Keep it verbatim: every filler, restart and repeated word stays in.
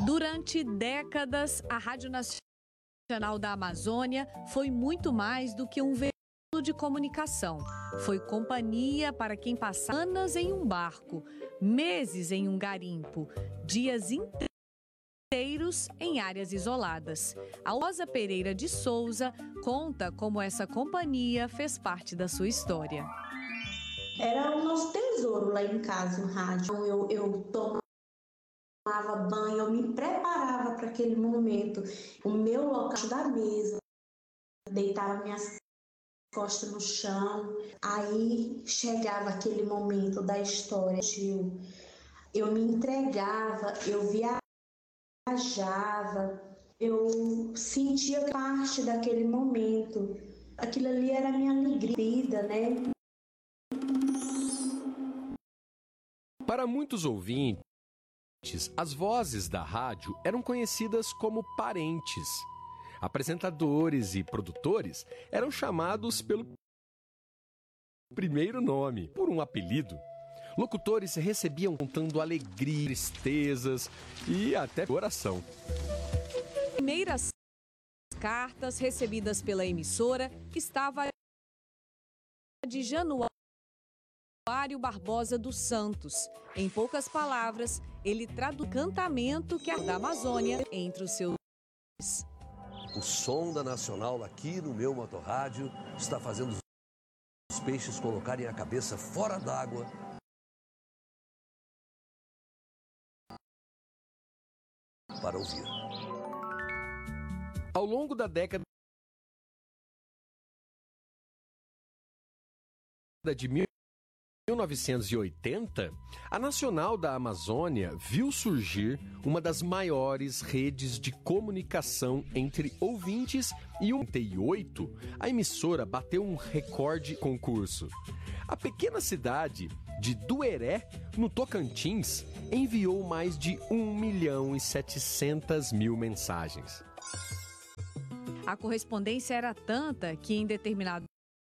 Durante décadas, a Rádio Nacional da Amazônia foi muito mais do que um veículo de comunicação. Foi companhia para quem passava semanas em um barco, meses em um garimpo, dias inteiros em áreas isoladas. A Rosa Pereira de Souza conta como essa companhia fez parte da sua história. Era o nosso tesouro lá em casa, no rádio. Eu, eu tomava banho, eu me preparava para aquele momento. O meu local da mesa, deitava minhas costas no chão. Aí chegava aquele momento da história. Eu me entregava, eu viajava, eu sentia parte daquele momento. Aquilo ali era a minha alegria, né? Para muitos ouvintes, as vozes da rádio eram conhecidas como parentes. Apresentadores e produtores eram chamados pelo primeiro nome, por um apelido. Locutores recebiam contando alegria, tristezas e até oração. Primeiras cartas recebidas pela emissora estava de Januário Barbosa dos Santos. Em poucas palavras, ele traduz o cantamento que é da Amazônia entre os seus. O som da Nacional aqui no meu motorrádio está fazendo os peixes colocarem a cabeça fora d'água. Para ouvir. Ao longo da década de mil novecentos e oitenta, a Nacional da Amazônia viu surgir uma das maiores redes de comunicação entre ouvintes e em oitenta e oito, a emissora bateu um recorde concurso. A pequena cidade de Dueré, no Tocantins, enviou mais de um milhão e setecentas mil mensagens. A correspondência era tanta que, em determinado